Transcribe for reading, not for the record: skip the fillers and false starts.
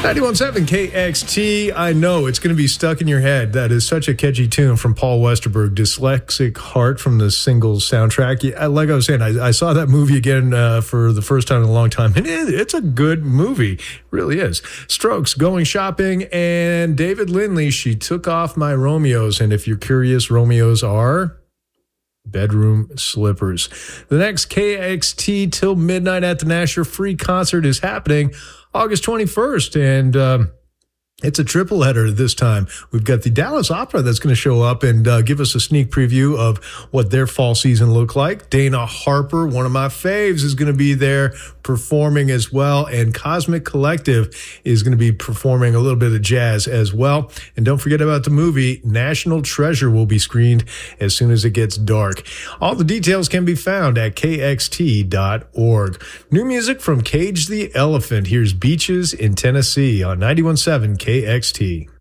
91.7 KXT. I know it's going to be stuck in your head. That is such a catchy tune from Paul Westerberg, Dyslexic Heart from the Singles soundtrack. Like I was saying, I saw that movie again for the first time in a long time, and it's a good movie. It really is. Strokes, Going Shopping, and David Lindley, She Took Off My Romeos. And if you're curious, Romeos are bedroom slippers. The next KXT Till Midnight at the Nash free concert is happening August 21st, and it's a triple header this time. We've got the Dallas Opera that's going to show up and give us a sneak preview of what their fall season look like. Dana Harper, one of my faves, is going to be there performing as well, and Cosmic Collective is going to be performing a little bit of jazz as well. And don't forget about the movie National Treasure will be screened as soon as it gets dark. All the details can be found at kxt.org. New music from Cage the Elephant. Here's Beaches in Tennessee on 91.7 KXT.